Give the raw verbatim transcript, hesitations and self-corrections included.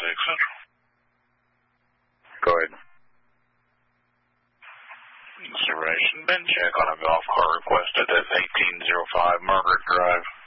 Dixon. Go ahead. Observation, Ben check on a golf cart requested at eighteen oh five Margaret Drive.